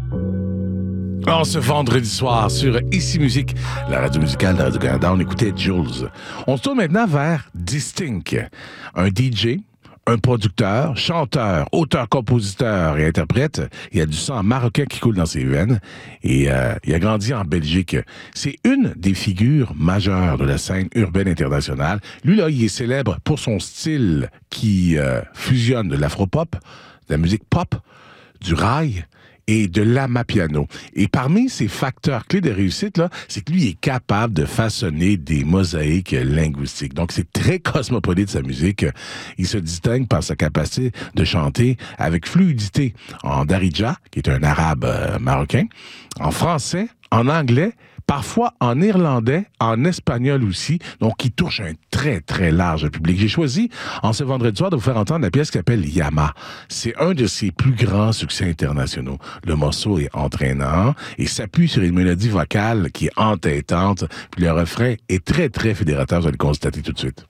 En ce vendredi soir sur Ici Musique, la radio musicale de Radio-Canada, on écoutait Jules. On se tourne maintenant vers Distinct, un DJ, un producteur, chanteur, auteur-compositeur et interprète. Il y a du sang marocain qui coule dans ses veines et il a grandi en Belgique. C'est une des figures majeures de la scène urbaine internationale. Lui, là, il est célèbre pour son style qui fusionne de l'afro-pop, de la musique pop, du rail et de l'amapiano. Et parmi ces facteurs clés de réussite, là, c'est que lui est capable de façonner des mosaïques linguistiques. Donc, c'est très cosmopolite, sa musique. Il se distingue par sa capacité de chanter avec fluidité en darija, qui est un arabe marocain, en français, en anglais, parfois en irlandais, en espagnol aussi, donc il touche un très, très large public. J'ai choisi, en ce vendredi soir, de vous faire entendre la pièce qui s'appelle Yama. C'est un de ses plus grands succès internationaux. Le morceau est entraînant et s'appuie sur une mélodie vocale qui est entêtante, puis le refrain est très, très fédérateur, vous allez le constater tout de suite.